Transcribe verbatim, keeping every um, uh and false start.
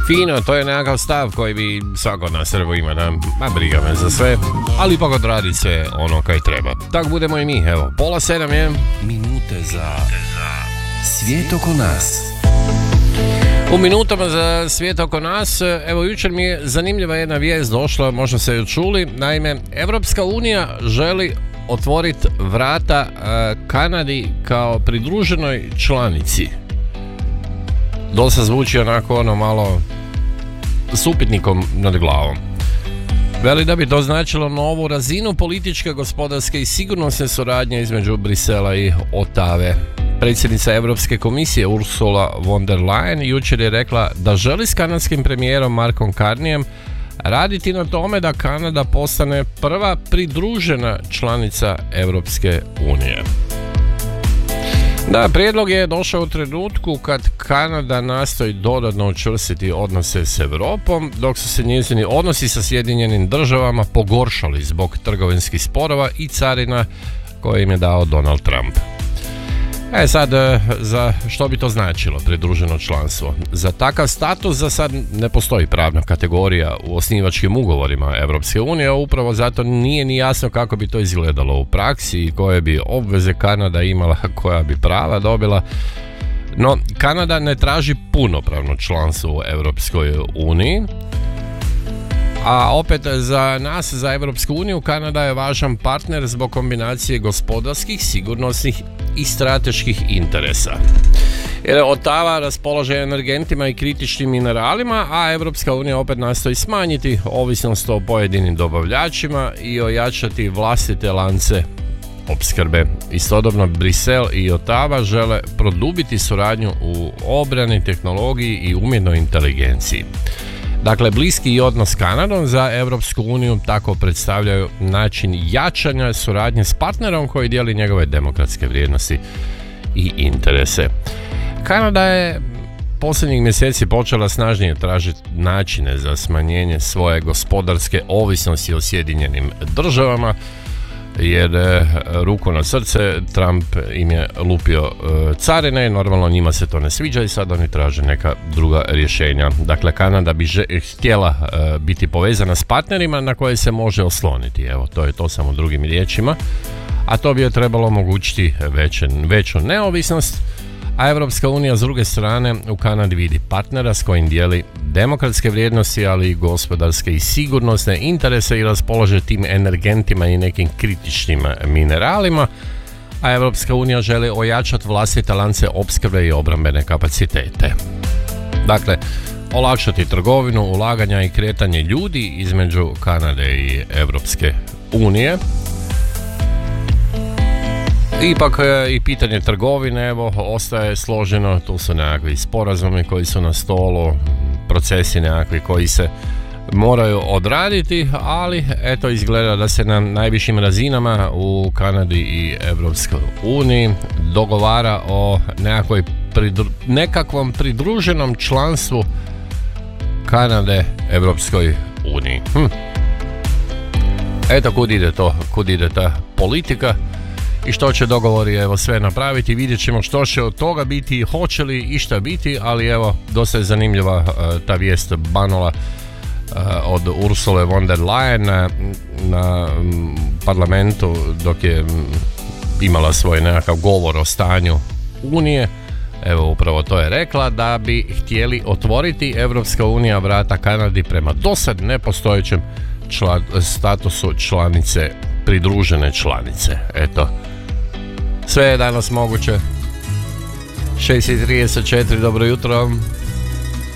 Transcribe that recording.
Fino, to je nekakav stav koji bi svako od nas trebao imati, ma briga me za sve, ali ipak odradi se ono kaj treba. Tak budemo i mi, evo, pola sedam je, minute za svijet oko nas. U minutama za svijet oko nas, evo jučer mi je zanimljiva jedna vijest došla, možda ste ju čuli, naime, Evropska unija želi otvoriti vrata Kanadi kao pridruženoj članici. Dosta zvuči onako ono malo s upitnikom nad glavom. Veli da bi to značilo novu razinu političke, gospodarske i sigurnosne suradnje između Brisela i Otave. Predsjednica Europske komisije Ursula von der Leyen jučer je rekla da želi s kanadskim premijerom Markom Carneyem raditi na tome da Kanada postane prva pridružena članica Europske unije. Da, prijedlog je došao u trenutku kad Kanada nastoji dodatno učvrstiti odnose s Europom, dok su se njezini odnosi sa Sjedinjenim državama pogoršali zbog trgovinskih sporova i carina koje im je dao Donald Trump. E sad, za što bi to značilo pridruženo članstvo? Za takav status za sad ne postoji pravna kategorija u osnivačkim ugovorima Europske unije, a upravo zato nije ni jasno kako bi to izgledalo u praksi i koje bi obveze Kanada imala, koja bi prava dobila. No, Kanada ne traži punopravno članstvo u Europskoj uniji, a opet za nas, za Europsku uniju, Kanada je važan partner zbog kombinacije gospodarskih, sigurnosnih i strateških interesa. Jer Otava raspolaže energentima i kritičnim mineralima, a Europska unija opet nastoji smanjiti ovisnost o pojedinim dobavljačima i ojačati vlastite lance opskrbe. Istodobno Brisel i Otava žele produbiti suradnju u obrani, tehnologiji i umjetnoj inteligenciji. Dakle, bliski odnos s Kanadom za Europsku uniju tako predstavljaju način jačanja suradnje s partnerom koji dijeli njegove demokratske vrijednosti i interese. Kanada je posljednjih mjeseci počela snažnije tražiti načine za smanjenje svoje gospodarske ovisnosti o Sjedinjenim državama, jer ruku na srce Trump im je lupio carine i normalno njima se to ne sviđa i sad oni traže neka druga rješenja. Dakle, Kanada bi že, htjela biti povezana s partnerima na koje se može osloniti. Evo, to je to samo drugim riječima. A to bi je trebalo omogućiti veću, veću neovisnost, a Europska unija s druge strane u Kanadi vidi partnera s kojim dijeli demokratske vrijednosti, ali i gospodarske i sigurnosne interese i raspolaže tim energentima i nekim kritičnim mineralima, a Europska unija želi ojačati vlastite lance opskrbe i obrambene kapacitete. Dakle, olakšati trgovinu, ulaganja i kretanje ljudi između Kanade i Europske unije. Ipak i pitanje trgovine, evo, ostaje složeno, tu su nekakvi sporazumi koji su na stolu, procesi nekakvi koji se moraju odraditi, ali eto izgleda da se na najvišim razinama u Kanadi i Europskoj uniji dogovara o nekakvoj pridru, nekakvom pridruženom članstvu Kanade Europskoj uniji. Hm. Eto kud ide to, kud ide ta politika. I što će dogovori evo sve napraviti, vidjet ćemo što će od toga biti, hoće li išta biti, ali evo, dosta je zanimljiva uh, ta vijest banula uh, od Ursule von der Leyen na, na um, parlamentu dok je um, imala svoj nekakav govor o stanju Unije. Evo, upravo to je rekla, da bi htjeli otvoriti Europska unija vrata Kanadi prema dosad nepostojećem čla, statusu članice, pridružene članice. Eto, sve je danas moguće. šest i trideset četiri, dobro jutro.